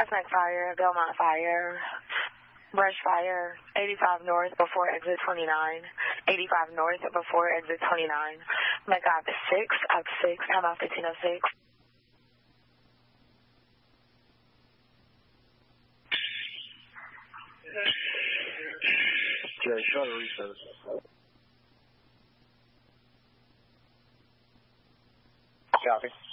Prospect Fire, Belmont Fire, Brush Fire, 85 North before exit 29, 85 North before exit 29, Metcalf 6, up 6, I'm out 1506. Yeah, try to reset it. Copy.